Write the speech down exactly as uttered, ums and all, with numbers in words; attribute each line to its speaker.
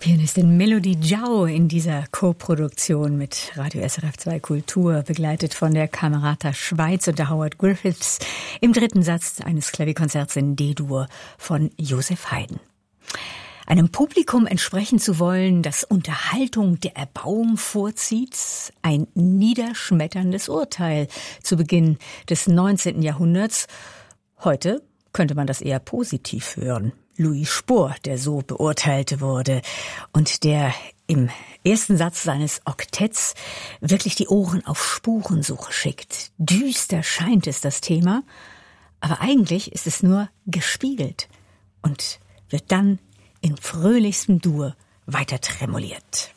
Speaker 1: Pianistin Melody Jau in dieser Co-Produktion mit Radio S R F zwei Kultur, begleitet von der Camerata Schweiz unter Howard Griffiths im dritten Satz eines Klavierkonzerts in D-Dur von Joseph Haydn. Einem Publikum entsprechen zu wollen, das Unterhaltung der Erbauung vorzieht, ein niederschmetterndes Urteil zu Beginn des neunzehnten Jahrhunderts. Heute könnte man das eher positiv hören. Louis Spohr, der so beurteilt wurde und der im ersten Satz seines Oktetts wirklich die Ohren auf Spurensuche schickt. Düster scheint es, das Thema, aber eigentlich ist es nur gespiegelt und wird dann in fröhlichstem Dur weiter tremoliert.